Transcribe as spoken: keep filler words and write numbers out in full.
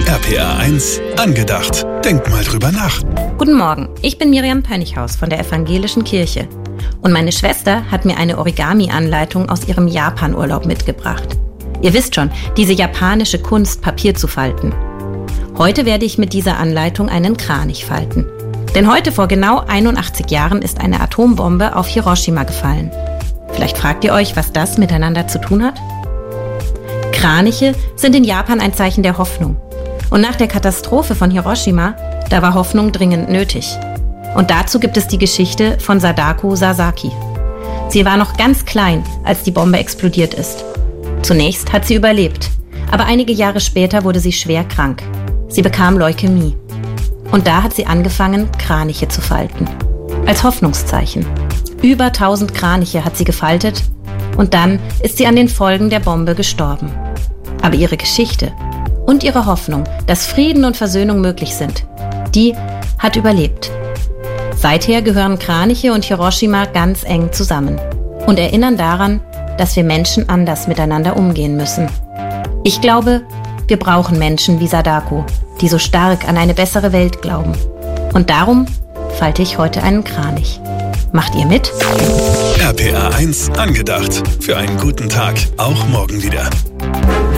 R P R eins angedacht. Denk mal drüber nach. Guten Morgen, ich bin Miriam Pönichhaus von der Evangelischen Kirche. Und meine Schwester hat mir eine Origami-Anleitung aus ihrem Japan-Urlaub mitgebracht. Ihr wisst schon, diese japanische Kunst, Papier zu falten. Heute werde ich mit dieser Anleitung einen Kranich falten. Denn heute vor genau einundachtzig Jahren ist eine Atombombe auf Hiroshima gefallen. Vielleicht fragt ihr euch, was das miteinander zu tun hat? Kraniche sind in Japan ein Zeichen der Hoffnung. Und nach der Katastrophe von Hiroshima, da war Hoffnung dringend nötig. Und dazu gibt es die Geschichte von Sadako Sasaki. Sie war noch ganz klein, als die Bombe explodiert ist. Zunächst hat sie überlebt, aber einige Jahre später wurde sie schwer krank. Sie bekam Leukämie. Und da hat sie angefangen, Kraniche zu falten. Als Hoffnungszeichen. Über tausend Kraniche hat sie gefaltet und dann ist sie an den Folgen der Bombe gestorben. Aber ihre Geschichte und ihre Hoffnung, dass Frieden und Versöhnung möglich sind, die hat überlebt. Seither gehören Kraniche und Hiroshima ganz eng zusammen und erinnern daran, dass wir Menschen anders miteinander umgehen müssen. Ich glaube, wir brauchen Menschen wie Sadako, die so stark an eine bessere Welt glauben. Und darum falte ich heute einen Kranich. Macht ihr mit? R P R eins angedacht. Für einen guten Tag, auch morgen wieder.